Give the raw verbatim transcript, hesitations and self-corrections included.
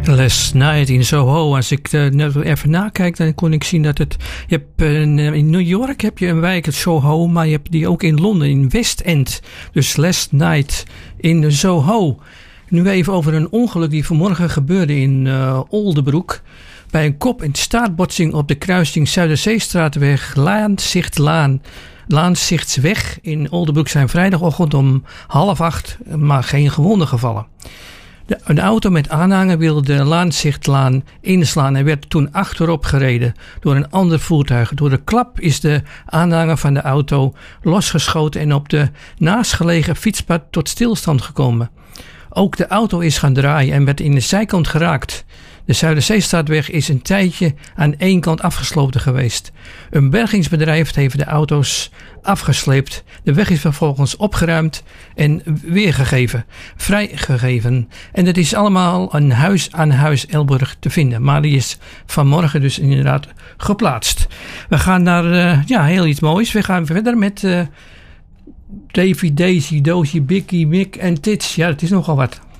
Last Night in Soho. Als ik uh, net even nakijk, dan kon ik zien dat het... Je hebt, uh, in New York heb je een wijk, het Soho, maar je hebt die ook in Londen, in West End. Dus Last Night in Soho. Nu even over een ongeluk die vanmorgen gebeurde in uh, Oldebroek. Bij een kop- en staartbotsing op de kruising Zuiderzeestraatweg Laanzichtlaan. Laanzichtsweg in Oldebroek zijn vrijdagochtend om half acht, maar geen gewonden gevallen. De, een auto met aanhanger wilde de Laanzichtlaan inslaan en werd toen achterop gereden door een ander voertuig. Door de klap is de aanhanger van de auto losgeschoten en op de naastgelegen fietspad tot stilstand gekomen. Ook de auto is gaan draaien en werd in de zijkant geraakt. De Zuiderzeestraatweg is een tijdje aan één kant afgesloten geweest. Een bergingsbedrijf heeft de auto's afgesleept. De weg is vervolgens opgeruimd en weergegeven, vrijgegeven. En dat is allemaal een huis aan huis Elburg te vinden. Maar die is vanmorgen dus inderdaad geplaatst. We gaan naar uh, ja, heel iets moois. We gaan verder met uh, Davy, Daisy, Dozy, Bikkie, Mick en Tits. Ja, het is nogal wat.